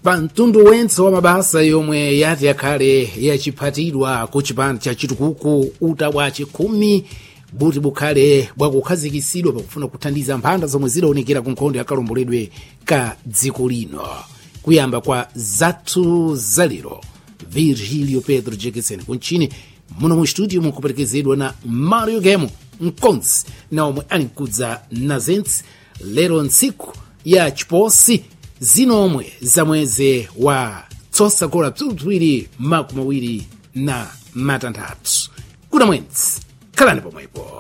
pa mtundu wentse wa mabasa yomwe yati yakhale yachiphatilwa ku chipande cha chitukuko uta chikhumi buti bukhale bwakukhazikitsidwa pakufuna kuthandiza mphanda zomwe zidaonekera ku nkhondo yakalomboledwe ka dziko lino kuyamba kwa zathu zalero. Virgilio Pedro Jekesen kunchini muno mu studio mukuperekezedwa na Mario Gemo mkonzi na omwe anikudza na zentsi lero ntsiku ya chiposi zinomwe za mwezi wa tsosakola bzibzibiri makumi awiri na matanthatu. Kuna mwenzi khalani pomwepo.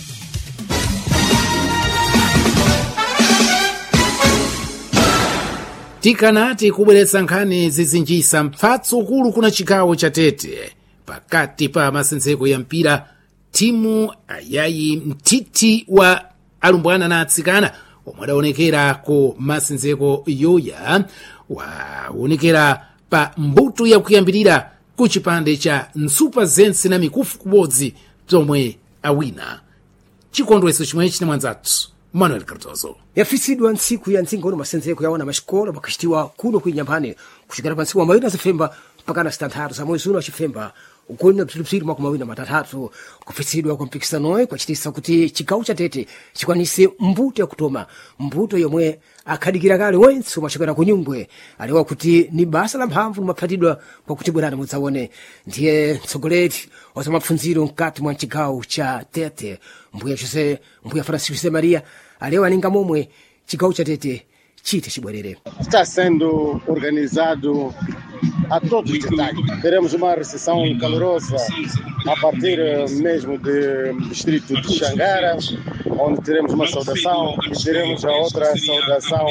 Tikanati kubweretsa nkhani zizinjisa mpfatso ukulu kuna chigawo cha Tete pakati pa masenzeko ya mpira timu ayayi mtiti wa alumbwana na atsikana omwe adaonekera ku masenzeko yoya waonekera pa mbuto yakuyambirira ku chipande cha nsupa zense na mikufu kubodzi zomwe awina chikondweso chimwe china mwanzathu Manuel Cardozo. Yafisidwa ntsiku ya nzingono masenzeko yawana mashikola makashitiwa kuno kuinyambani kuchikana pa ntsiku wa mawina zifemba mpakana stanthatu za mwezi uno wa chifemba ukulina bzilibzili mwaku mawina matanthatu kufisidwa kwa mpikisanoyi kwachitisa kuti chigawo cha Tete chikwanise mbuto ya kutoma mbuto yomwe akhadikira kale wensi umachokera ku nyumbwe aliwa kuti ni basa la mphamvu limaphatidwa kwa kuti bwerani mudzaone. Ndiye mtsogoleri wa zamapfundziro mkati mwa chigawo cha Tete mbuya Francisco José Maria aliwa aninga momwe chigawo cha Tete chite chibwerere. Está sendo organizado a todos os detalhes. Teremos uma recepção calorosa a partir mesmo do distrito de Xangara, onde teremos uma saudação e teremos a outra saudação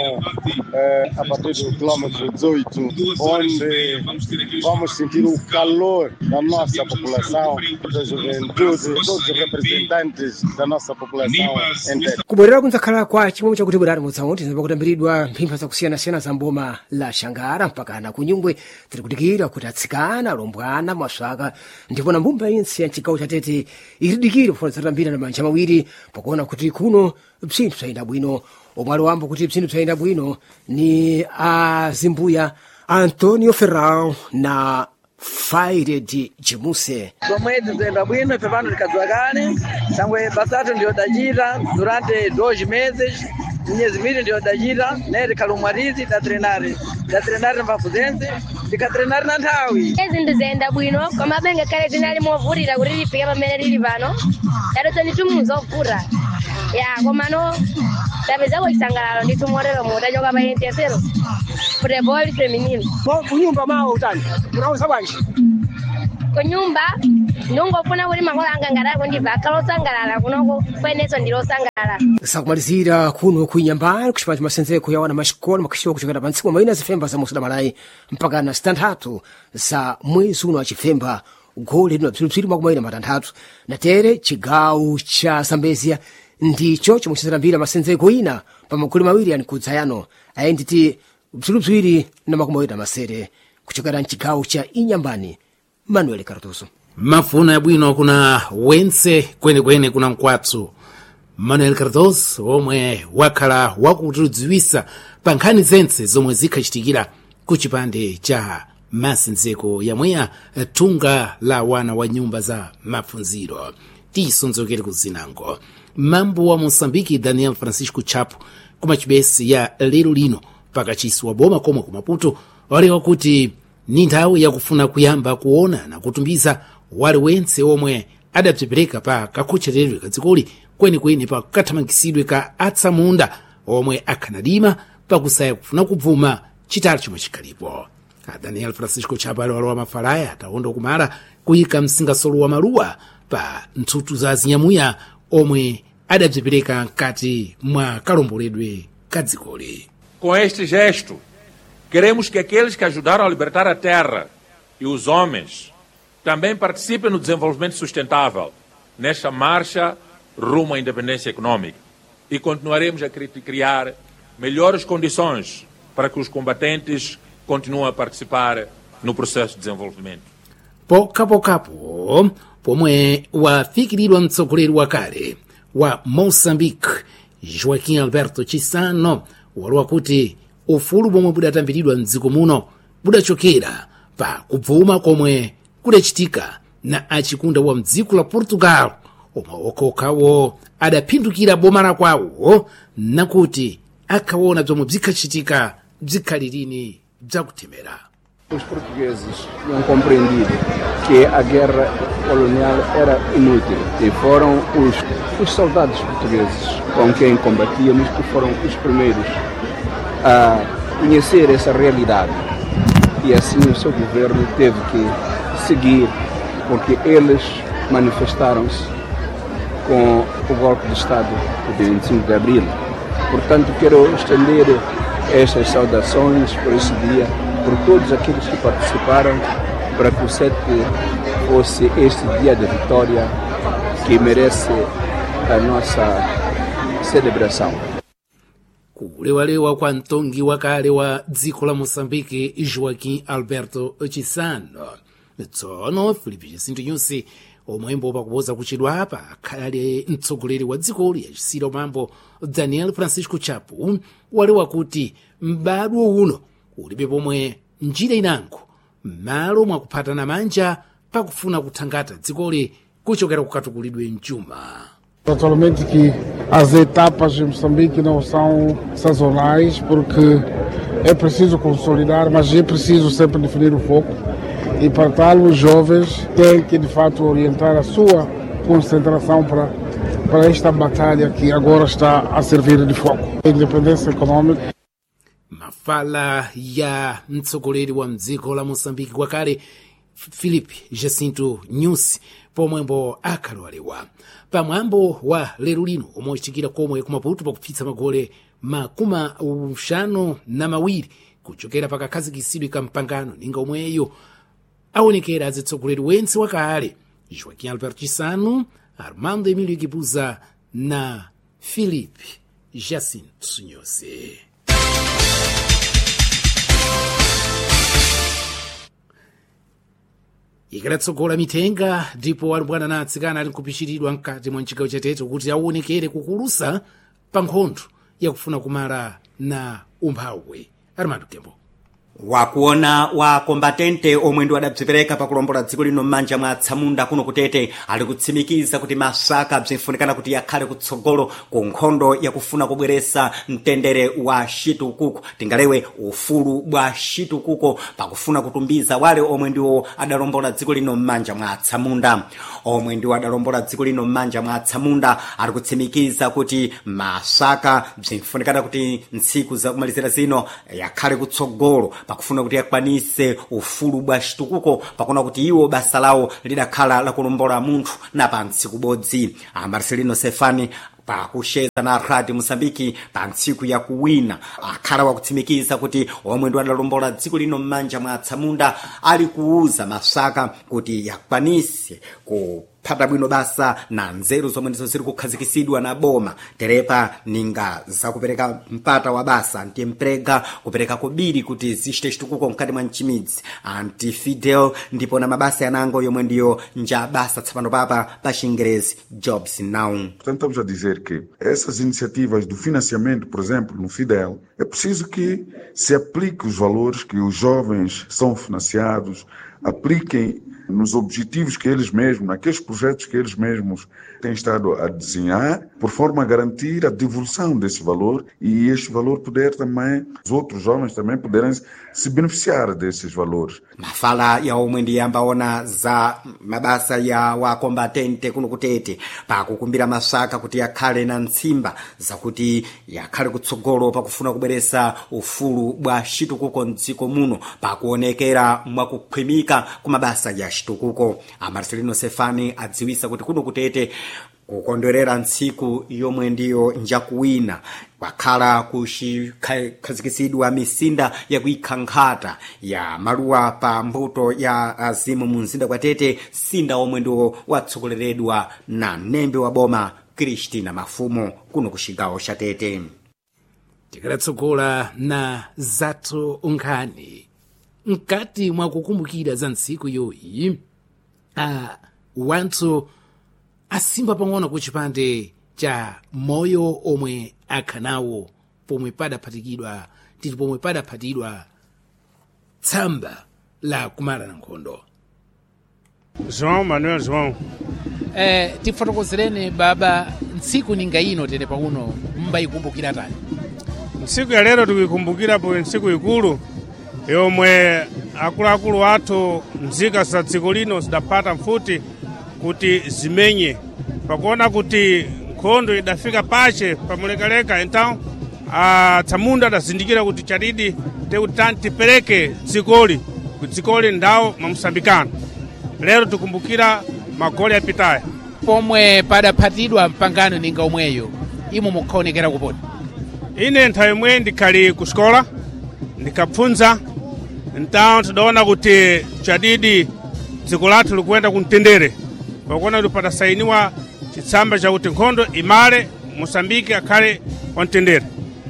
a partir do quilômetro 18, onde vamos sentir o calor da nossa população, da juventude, todos os representantes da nossa população inteira. Kubwerera kunzakhala kwa chimwe chakuti bwerani mudzaone tinzamba kutambiridwa mphimpha zakusiyana-siyana za mboma la Xangara mpakana ku Nyungwe tirikudikira kuti atsikana alombwana maswaka ndipo na mbumba insi ya chigawo cha Tete iridikire kufuna zatambira na manja mawiri pakuona kuti kuno bzinthu bzayenda bwino. Omwe aliwamba kuti bzinthu bzayenda bwino ni azimbuya Antonio Ferrão na Faire de Jimuse. Somwezi zenda bwino ife pano likadzwa kale sangwe basatu ndio dajira durante 2 meses miezi miwili ndio dajira nere kalumwarizi da trenare mbafuzenze ndikatrenare na nthawi ezi ndizenda bwino koma benga kale tinali movurira kuti lifika pamene lili pano tadoza nditumuza ovura ya komano tapeza kuchisangalalo nditumorero mutachoka pa entesero futebol feminino kunyumba mawo utani unawuza bwanji kunyumba nungofuna kuti makolo anga ngatako ndibva akalosangalala kunoko kweneso ndilosangalala. Sakumalizira kuno kuinyambani kuchipata masenzeko yawana mashikola makashitiwa kuchokera pa ntsiku mawina zifemba za musuda malayi mpaka na stanthatu za mwezi uno wa chifemba gole lino bzilibzili mwaku mawina matanthatu na tere chigawo cha Zambezia ndicho chomwe chizatambira masenzeko ina pa magole mawiri anikudza yano ayenditi bzilibzili na mwaku mawina masere kuchokera mchigawo cha Inyambani. Manuel Cardoso. Mafuna ya bwino kuna wense kwenekwene kuna mkwatso. Manuel Cardoso omwe wakhala wakutidziwisa pa nkhani zense zomwe zikhachitikira ku chipande cha masenzeko yamweya thunga la wana wa nyumba za mafunziro. Tisonzokere kuzinango. Mambo wa Mosambiki Daniel Francisco Chapo kumachibesi ya lero lino pakachisi wa boma komwe ku Maputo walewa kuti ni nthawi yakufuna kuyamba kuona na kutumbiza wale wense omwe adapsepereka pa kakhucheredwe kadzikoli kwenikweni pa kathamangisidwe ka atsamunda omwe akhanadima pakusaya kufuna kubvuma chitalo chomwe chikhalipo. Daniel Francisco Chapo aliwalowa mafalaya ataonda kumala kuyika msingasolo wa maluwa pa ntsutu za zinyamuya omwe adapsepereka nkati mwa kalomboledwe kadzikoli. Com este gesto, queremos que aqueles que ajudaram a libertar a terra e os homens também participem no desenvolvimento sustentável nesta marcha rumo à independência econômica. E continuaremos a criar melhores condições para que os combatentes continuem a participar no processo de desenvolvimento. Pokapokapo, pomwe wafikiridwa mtsogoleri wakale wa Moçambique, Joaquim Alberto Chissano, waliwa kuti ufulu pomwe budatambiridwa mdziko muno budachokera pa kubvuma komwe kudachitika na achikunda wa mdziko la Portugal omwe okhaokhawo adaphindukira boma la kwawo nakuti akhaona bzomwe bzikhachitika bzikhalirini bzakuthemera. Os portugueses tinham compreendido que a guerra colonial era inútil e foram os soldados portugueses com quem combatíamos que foram os primeiros a conhecer essa realidade. E assim o seu governo teve que seguir, porque eles manifestaram-se com o golpe de Estado de 25 de Abril. Portanto, quero estender estas saudações por esse dia, por todos aqueles que participaram, para que o 7 fosse este dia de vitória que merece a nossa celebração. Kulewalewa kwa mtongi wakale wa dziko la Moçambique Joaquim Alberto Chissano tsono Filipe Jacinto Nyusi omwembo pakupoza kuchidwa apa akhale mtsogoleri wa dzikoli yacisiro mambo Daniel Francisco Chapo walewa kuti m'badwo uno ulibe pomwe njira inango m'malo mwakuphatana manja pakufuna kuthangata dzikoli kuchokera kukatukulidwe mchuma. Naturalmente que as etapas em Moçambique não são sazonais, porque é preciso consolidar, mas é preciso sempre definir o foco. E para tal, os jovens têm que, de fato, orientar a sua concentração para esta batalha que agora está a servir de foco. A independência econômica. Mafala ya mtsogoleri wa mdziko la Moçambique kwakale Filipe Jacinto Nyusi pomwembo akhalwalewa pamwambo wa lero lino omwe uchitikira komwe kumaputo pakupfitsa magole 52 kuchokera pakakhazikisidwe ka mpangano ninga omweyo aonekera azitsogoleri wense wakale Joaquim Alberto Chissano, Armando Emílio Guibuza na Filipe Jacinto Nyusi. Ikalatsogola mitenga ndipo alimbwana na atsikana ali nkupichiridwa mkati mwa chigawo cha Tete kuti aonekere kukulusa pa nkhondo yakufuna kumala na umphawi. Armando Kembo wakuona wa kombatente omwe ndi wadabzipereka pakulombola dziko lino m'manja mwa atsamunda kuno kutete ali kutsimikiza kuti masaka bzinfunikana kuti yakhale kutsogolo ku nkhondo yakufuna kubweresa mtendere wa chitukuko tingalewe ufulu bwa chitukuko pakufuna kutumbiza wale omwe ndiwo adalombola dziko lino m'manja mwa atsamunda omwe ndiwo adalombola dziko lino m'manja mwa atsamunda ali kutsimikiza kuti masaka bzinfunikana kuti ntsiku zakumalizira zino yakhale kutsogolo pakufuna kuti yakwanise ufulu bwa chitukuko pakuna kuti iwo basa lawo lidakhala lakulombola munthu na pa ntsiku bodzi. Marcelino Sefani pakusheza na Radio Mosambiki pa ntsiku ya kuwina akhala wakutsimikiza kuti omwe ndi adalombola dziko lino m'manja mwa atsamunda ali kuuza masaka kuti yakwanise kuphata bwino basa na nzeru zomwe ndizo ziri kukhazikisidwa na boma terepa ninga zakupereka mpata wa basa anti-emprega kupereka kubiri kuti zishite chitukuko mkati mwa nchimidzi anti-fidel ndipo na mabasa yanango yomwe ndiyo nja basa tsapano papa pa Chingerezi Jobs Now. Portanto, estamos a dizer que essas iniciativas do financiamento, por exemplo, no Fidel, é preciso que se aplique os valores que os jovens são financiados, apliquem nos objetivos que eles mesmos, naqueles projetos que eles mesmos têm estado a desenhar, por forma a garantir a devolução desse valor e este valor poder também, os outros jovens também poderem se beneficiar desses valores. Mafala ya omwe ndiyambaona za mabasa ya wakombatente kuno kutete pakukumbira masaka kuti yakhale na ntsimba zakuti yakhale kutsogolo pakufuna kubweresa ufulu bwa chitukuko mdziko muno pakuonekera mwakukhwimika ku mabasa ya chitukuko. Marcelino Sefani adziwisa kuti kuno kutete kukondwerera ntsiku yomwe ndiyo njakuwina wakhala kuchikhazikitsidwa misinda yakuikhankhata ya maluwa pa mbuto ya azimu mu mzinda kwa Tete, sinda omwe ndiwo watsogoleredwa na nembe wa boma Kristina Mafumo kuno kuchigawo cha Tete. Tikalatsogola na zato nkhani mkati mwa kukumbukira za ntsiku yoyi wanthu asimba pang'ono ku chipande cha moyo omwe akhanawo pomwe padaphatikidwa tili pomwe padaphatidwa tsamba la kumala na nkhondo. João Manuel João. Tifotokozereni baba ntsiku ninga ino tere pauno mbayikumbukira tani? Ntsiku ya lero tikuyikumbukira po ntsiku ikulu yomwe akuluakulu athu nzika za dziko lino zidapata mfuti kuti zimenye pakuona kuti nkhondo idafika pache pamulekaleka. Então atsamunda adazindikira kuti chadidi tekuti tipereke dzikoli kuti dzikoli ndawo mamsambikano. Lero tikumbukira magoli apitayo pomwe padaphatidwa mpangano ninga omweyo imo mukhaonekera kuponi. Ine nthawi imwe ndikhali ku xikola ndikapfunza, então tidaona kuti chadidi dziko lathu likuyenda kumtendere pakuona kuti padasainiwa chitsamba chakuti nkhondo imale Mosambike akhale wamtendere.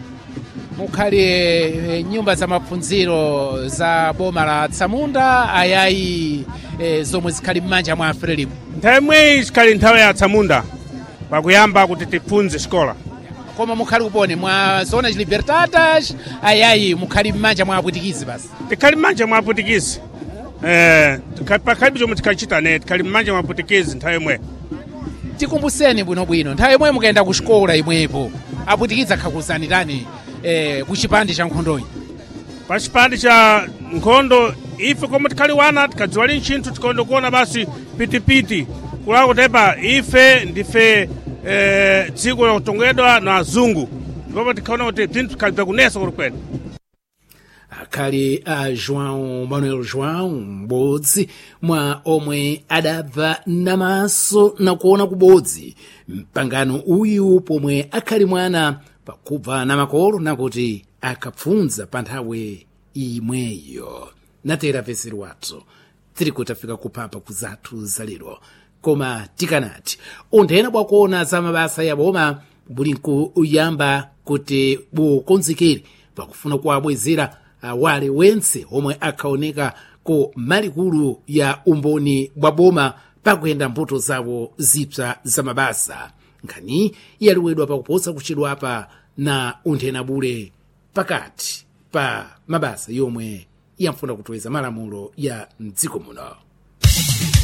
Mukhali nyumba za mapfunziro za boma la Tsamunda ayayi zomwe zikhali m'manja mwa Frelimu. Nthawi imwe zikhali nthawi ya Tsamunda pakuyamba kuti tipfunze xikola. Koma mukhali kupone mwa zona Libertadas ayayi mukhali m'manja mwa apwitikizi basi. Tikhali m'manja mwa apwitikizi. Pakhalibe chomwe tikhachita ne tikhali m'manja mwa apwitikizi nthawi imwe. Tikumbuseni bwinobwino nthawi imwe mukayenda ku xikola imwepo apwitikizi akhakuzani tani ku chipande cha nkhondoyi? Pa chipande cha nkhondo ife komwe tikhali wana tikadziwa lini chinthu tikaonda kuona basi pitipiti kulawa kutepa ife ndife dziko lakutongedwa na azungu ndipo tikaona kuti zinthu tikhalibe kunesa kuti kwene. Akhali a João Manuel João m'bodzi mwa omwe adabva namaso na kuona kubodzi mpangano uyu pomwe akhali mwana pakubva na makolo nakuti akapfunza pa nthawi imweyo. Natera vesero wathu tiri kutafika kupapa kuzathu za lero koma tikanati unthena bwakuona za mabasa ya boma buli nkuyamba kuti bukonzekere pakufuna kuwabwezera awale wense omwe akhaoneka ku malikulu ya umboni bwa boma pakuyenda mbuto zawo zipsa za mabasa. Nkhani yaliwedwa pakuposa kuchedwa apa na unthena bule pakati pa mabasa yomwe yamfuna kutweza malamulo ya mdziko muno.